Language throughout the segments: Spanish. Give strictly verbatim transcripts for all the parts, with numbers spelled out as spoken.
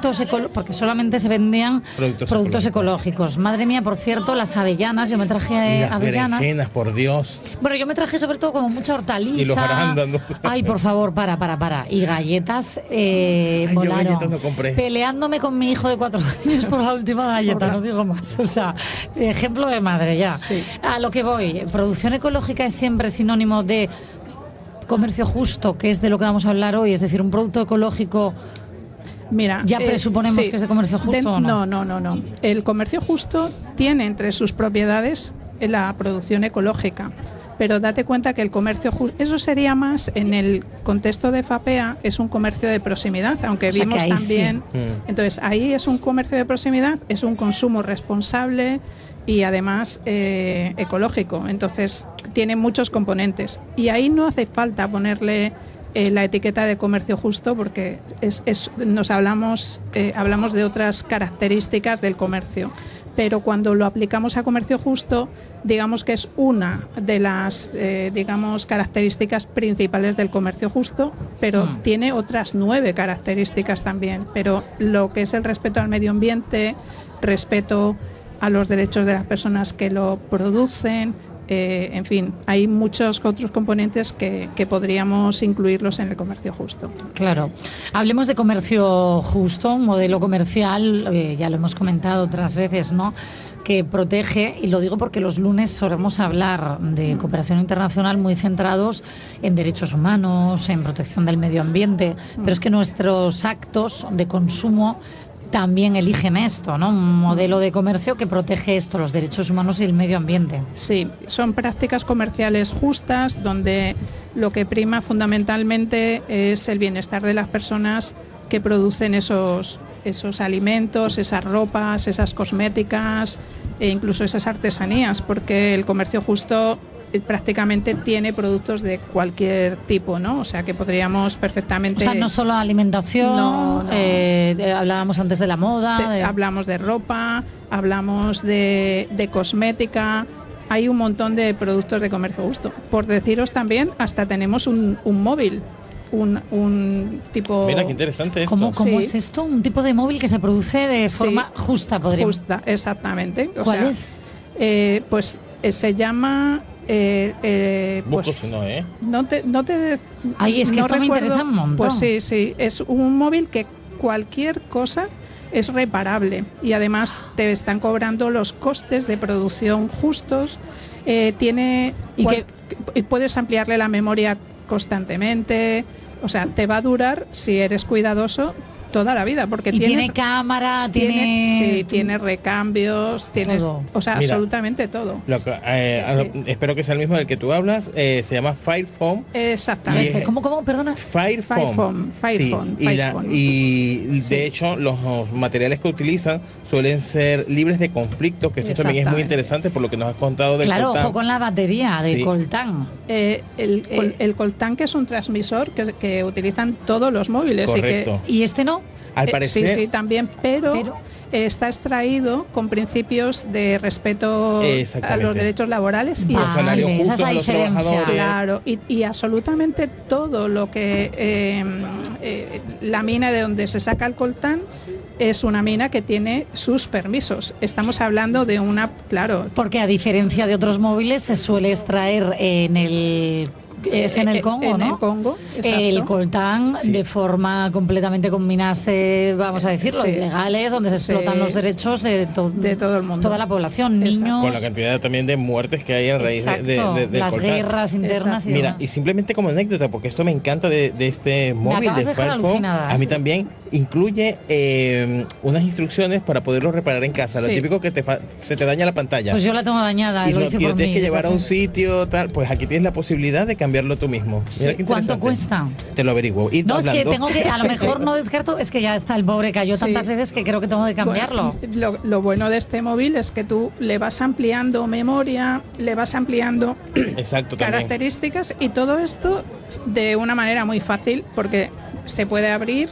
productos ecológicos, porque solamente se vendían productos, productos ecológicos. ecológicos. Madre mía, por cierto, las avellanas, yo me traje y las avellanas. berenjenas, por Dios. Bueno, yo me traje sobre todo como mucha hortaliza. Y los arándanos. Ay, por favor, para, para, para. Y galletas eh, Ay, volaron. yo galletas no compré. Peleándome con mi hijo de cuatro años por la última galleta, no digo más. O sea, ejemplo de madre ya. Sí. A lo que voy, producción ecológica es siempre sinónimo de comercio justo, que es de lo que vamos a hablar hoy, es decir, un producto ecológico. Mira, ya presuponemos eh, sí. que es de comercio justo, de, ¿o no? No, no, no, no. El comercio justo tiene entre sus propiedades la producción ecológica. Pero date cuenta que el comercio justo, eso sería más en el contexto de FAPEA, es un comercio de proximidad, aunque o sea, vimos también. Sí. Entonces, ahí es un comercio de proximidad, es un consumo responsable y además eh, ecológico. Entonces, tiene muchos componentes. Y ahí no hace falta ponerle eh, la etiqueta de comercio justo, porque es, es, nos hablamos, eh, hablamos de otras características del comercio. Pero cuando lo aplicamos a comercio justo, digamos que es una de las eh, digamos características principales del comercio justo, pero mm. tiene otras nueve características también. Pero lo que es el respeto al medio ambiente, respeto a los derechos de las personas que lo producen, eh, en fin, hay muchos otros componentes que, que podríamos incluirlos en el comercio justo. Claro. Hablemos de comercio justo, un modelo comercial, eh, ya lo hemos comentado otras veces, ¿no?, que protege, y lo digo porque los lunes solemos hablar de cooperación internacional muy centrados en derechos humanos, en protección del medio ambiente, pero es que nuestros actos de consumo también eligen esto, ¿no? Un modelo de comercio que protege esto, los derechos humanos y el medio ambiente. Sí, son prácticas comerciales justas donde lo que prima fundamentalmente es el bienestar de las personas que producen esos, esos alimentos, esas ropas, esas cosméticas e incluso esas artesanías, porque el comercio justo prácticamente tiene productos de cualquier tipo, ¿no? O sea que podríamos perfectamente... O sea, no solo alimentación, no, no. Eh, de, hablábamos antes de la moda... Te, de... Hablamos de ropa, hablamos de, de cosmética, hay un montón de productos de comercio justo. Por deciros también, hasta tenemos un, un móvil, un, un tipo... Mira, qué interesante esto. ¿Cómo, cómo sí. es esto? Un tipo de móvil que se produce de forma sí, justa, podríamos... Justa, exactamente. O ¿Cuál sea, es? Eh, pues eh, se llama... Eh, eh, Busco pues, si no, ¿eh? No te, no te Ay, es que no esto recuerdo, me interesa un montón. Pues sí, sí, es un móvil que cualquier cosa es reparable y además te están cobrando los costes de producción justos. Eh, tiene ¿Y cual, que... puedes ampliarle la memoria constantemente, o sea, te va a durar, si eres cuidadoso, toda la vida, porque y tiene, tiene cámara, tiene... tiene sí, tiene recambios, tienes, todo. o sea, Mira, absolutamente todo. Lo que, eh, Sí. Espero que sea el mismo del que tú hablas. Eh, se llama Fire Phone. Exactamente. Ese, ¿Cómo, cómo? Perdona. Fire Phone. Fire Phone, Fire Sí, Phone, y, Fire la- Phone. y de Sí. hecho los materiales que utilizan suelen ser libres de conflictos, que esto también es muy Exactamente. interesante por lo que nos has contado del Claro, coltán. ojo con la batería de Sí. coltán. Eh, el, Eh. col- el coltán, que es un transmisor que, que utilizan todos los móviles. Correcto. Y que, ¿Y este no? Al eh, parecer, sí, sí, también, pero, Pero- eh, está extraído con principios de respeto a Exactamente. los derechos laborales y Los Vale, salarios esa es justos la a los diferencia. trabajadores. claro, y, y absolutamente todo lo que eh, eh, la mina de donde se saca el coltán es una mina que tiene sus permisos. Estamos hablando de una, claro, Porque a diferencia de otros móviles se suele extraer en el... Es en el eh, Congo, en ¿no? el Congo, exacto. El coltán Sí. de forma completamente con minas, eh, vamos a decirlo, Sí. ilegales, donde se explotan Sí. los derechos de, to- De todo el mundo. toda la población, Exacto. niños... con la cantidad también de muertes que hay a raíz de, Exacto, de- de- del las coltán. guerras internas y Mira, demás. y simplemente como anécdota, porque esto me encanta de, de este móvil acabas de de dejar Fire Phone, alucinada, a mí sí. también incluye eh, unas instrucciones para poderlo reparar en casa. Lo Sí. típico que te fa- se te daña la pantalla. Pues yo la tengo dañada, y lo no, hice y lo por tienes mí, que llevar a un es así. sitio, tal. Pues aquí tienes la posibilidad de cambiarlo tú mismo. Mira qué ¿Cuánto interesante. cuesta? Te lo averiguo. Y No, es que hablando. tengo que, a lo Sí, mejor sí. no descarto, es que ya está el pobre cayó Sí. tantas veces que creo que tengo que cambiarlo. Bueno, lo, lo bueno de este móvil es que tú le vas ampliando memoria, le vas ampliando Exacto, también. características y todo esto de una manera muy fácil porque se puede abrir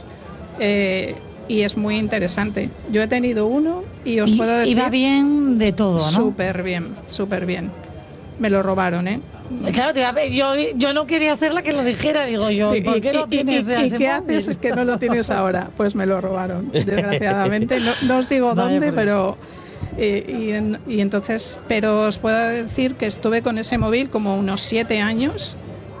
eh, y es muy interesante. Yo he tenido uno y os Y, puedo y decir va bien de todo, ¿no? súper bien, súper bien. me lo robaron, ¿eh? Claro, te, a ver, yo, yo no quería ser la que lo dijera, digo yo, ¿por qué no tienes y, y, ese ¿y qué móvil? haces que no lo tienes ahora? Pues me lo robaron, desgraciadamente. No, no os digo Vaya dónde, por pero... Eh, y, en, y entonces, pero os puedo decir que estuve con ese móvil como unos siete años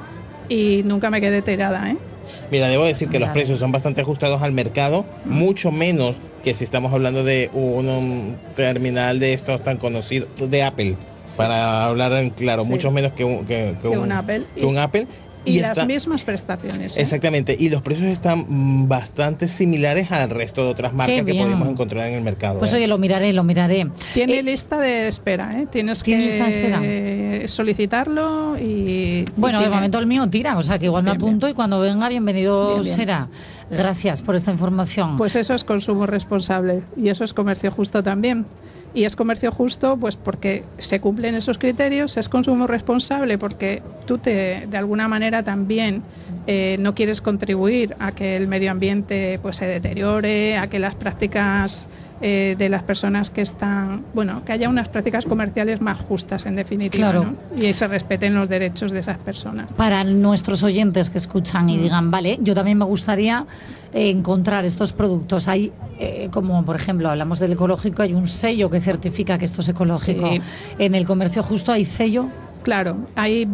y nunca me quedé tirada, ¿eh? Mira, debo decir que Mira. los precios son bastante ajustados al mercado, mucho menos que si estamos hablando de un, un terminal de estos tan conocidos, de Apple, sí. Para hablar en claro, sí. mucho menos que un, que, que que un, un Apple. Que un Apple. Y, y está, las mismas prestaciones, ¿eh? Exactamente, y los precios están bastante similares al resto de otras marcas que podemos encontrar en el mercado. Pues ¿eh? oye, lo miraré, lo miraré. Tiene eh, lista de espera, ¿eh? Tienes ¿tiene que lista de espera? solicitarlo y... Bueno, y de tiene... momento el mío tira, o sea que igual me bien, apunto bien. Y cuando venga, bienvenido bien, bien. será. Gracias por esta información. Pues eso es consumo responsable y eso es comercio justo también. Y es comercio justo pues porque se cumplen esos criterios, es consumo responsable porque tú te, de alguna manera también eh, no quieres contribuir a que el medio ambiente pues se deteriore, a que las prácticas eh, de las personas que están, bueno, que haya unas prácticas comerciales más justas en definitiva, claro. ¿no? Y se respeten los derechos de esas personas. Para nuestros oyentes que escuchan y digan, vale, yo también me gustaría eh, encontrar estos productos. Hay, eh, como por ejemplo, hablamos del ecológico, hay un sello que certifica que esto es ecológico. Sí. En el comercio justo hay sello. Claro, ahí,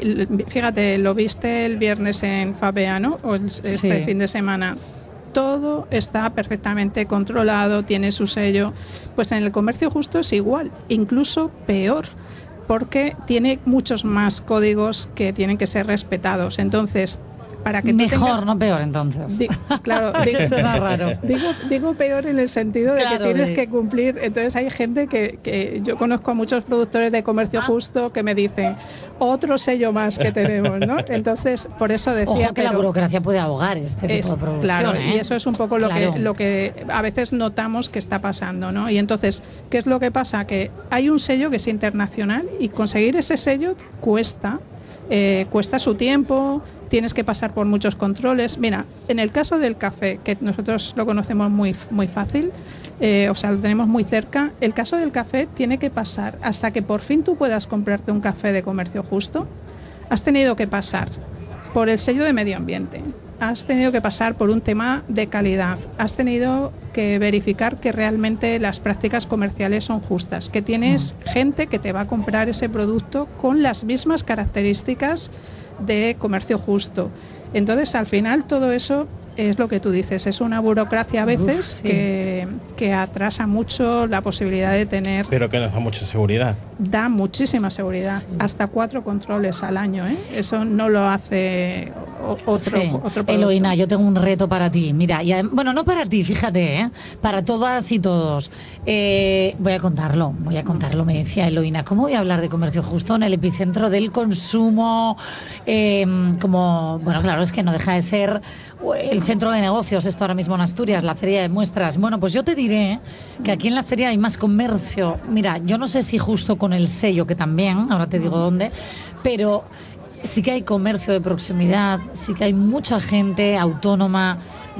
fíjate, lo viste el viernes en Fabea, ¿no? O el, este sí. fin de semana. Todo está perfectamente controlado, tiene su sello. Pues en el comercio justo es igual, incluso peor, porque tiene muchos más códigos que tienen que ser respetados. Entonces, para que mejor, tengas... no peor, entonces. Sí, claro, digo, será raro. Digo, digo peor en el sentido de claro, que tienes de... que cumplir. Entonces hay gente que, que yo conozco a muchos productores de comercio ah. justo que me dicen otro sello más que tenemos, ¿no? Entonces, por eso decía. Ojo que pero la burocracia puede ahogar este tipo es, de producción. Claro, ¿eh? y eso es un poco lo claro. que lo que a veces notamos que está pasando, ¿no? Y entonces, ¿qué es lo que pasa? Que hay un sello que es internacional y conseguir ese sello cuesta. Eh, cuesta su tiempo, tienes que pasar por muchos controles. Mira, en el caso del café, que nosotros lo conocemos muy, muy fácil, eh, o sea, lo tenemos muy cerca, el caso del café tiene que pasar hasta que por fin tú puedas comprarte un café de comercio justo, has tenido que pasar por el sello de medio ambiente, has tenido que pasar por un tema de calidad, has tenido que verificar que realmente las prácticas comerciales son justas, que tienes mm. gente que te va a comprar ese producto con las mismas características de comercio justo. Entonces, al final, todo eso es lo que tú dices, es una burocracia a veces Uf, sí. que, que atrasa mucho la posibilidad de tener... Pero que nos da mucha seguridad. Da muchísima seguridad, sí. hasta cuatro controles al año, ¿eh? Eso no lo hace otro, sí. otro producto. Eloína, yo tengo un reto para ti, mira, y, bueno, no para ti, fíjate, ¿eh? Para todas y todos. Eh, voy a contarlo, voy a contarlo, me decía Eloína, ¿cómo voy a hablar de comercio justo en el epicentro del consumo? Eh, como, bueno, claro, es que no deja de ser el centro de negocios, esto ahora mismo en Asturias, la feria de muestras. Bueno, pues yo te diré que aquí en la feria hay más comercio. Mira, yo no sé si justo con el sello, que también, ahora te digo dónde, pero sí que hay comercio de proximidad, sí que hay mucha gente autónoma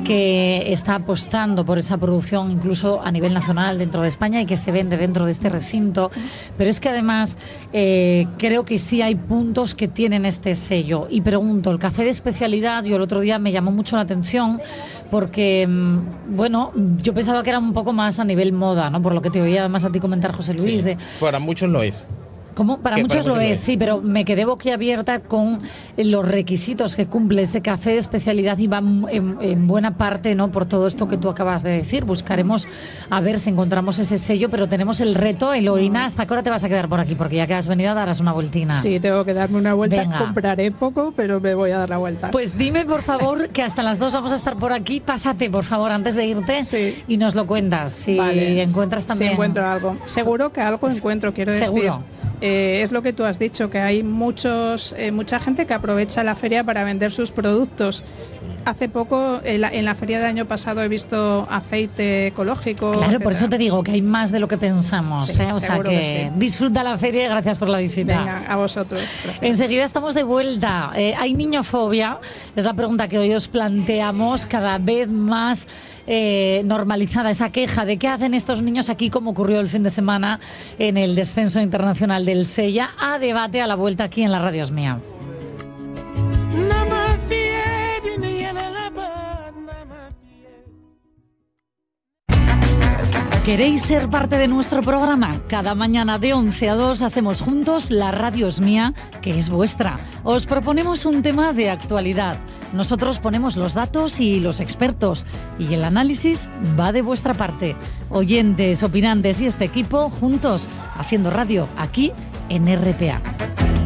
que está apostando por esa producción incluso a nivel nacional dentro de España y que se vende dentro de este recinto, pero es que además eh, creo que sí hay puntos que tienen este sello. Y pregunto, el café de especialidad, yo el otro día me llamó mucho la atención porque, bueno, yo pensaba que era un poco más a nivel moda, ¿no? Por lo que te oía además a ti comentar, José Luis. Sí, de... para muchos lo es. ¿Cómo? Para muchos, para muchos lo es, sí, pero me quedé boquiabierta con los requisitos que cumple ese café de especialidad y va en, en buena parte, ¿no? Por todo esto que tú acabas de decir. Buscaremos a ver si encontramos ese sello, pero tenemos el reto, Eloína, ¿hasta qué hora te vas a quedar por aquí? Porque ya que has venido darás una vueltina. Sí, tengo que darme una vuelta. Venga. Compraré poco, pero me voy a dar la vuelta. Pues dime, por favor, que hasta las dos vamos a estar por aquí. Pásate, por favor, antes de irte sí. y nos lo cuentas. Si vale. encuentras también... Si encuentro algo. Seguro que algo encuentro, quiero decir. Seguro. Eh, es lo que tú has dicho, que hay muchos, eh, mucha gente que aprovecha la feria para vender sus productos. Sí. hace poco, en la, en la feria del año pasado, he visto aceite ecológico. Claro, etcétera. por eso te digo que hay más de lo que pensamos. Sí, ¿eh? O sea que, que sí. disfruta la feria y gracias por la visita. Venga, a vosotros. Gracias. Enseguida estamos de vuelta. Eh, ¿Hay niñofobia? Es la pregunta que hoy os planteamos, cada vez más eh, normalizada esa queja de qué hacen estos niños aquí, como ocurrió el fin de semana en el descenso internacional del Sella. A debate a la vuelta aquí en la Radio Es Mía. ¿Queréis ser parte de nuestro programa? Cada mañana de once a dos hacemos juntos La Radio Es Mía, que es vuestra. Os proponemos un tema de actualidad. Nosotros ponemos los datos y los expertos, y el análisis va de vuestra parte. Oyentes, opinantes y este equipo juntos haciendo radio aquí en R P A.